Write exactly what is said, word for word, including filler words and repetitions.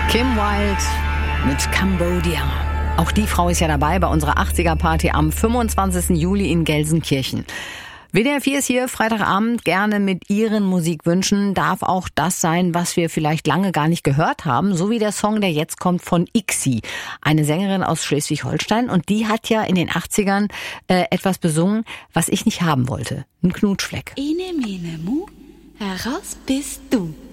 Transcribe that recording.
Kim Wilde mit Cambodia. Auch die Frau ist ja dabei bei unserer achtziger-Party am fünfundzwanzigsten Juli in Gelsenkirchen. W D R vier ist hier Freitagabend gerne mit Ihren Musikwünschen. Darf auch das sein, was wir vielleicht lange gar nicht gehört haben, so wie der Song, der jetzt kommt von Ixi, eine Sängerin aus Schleswig-Holstein. Und die hat ja in den achtzigern äh, etwas besungen, was ich nicht haben wollte. Ein Knutschfleck. Ene, mene, mu, heraus bist du.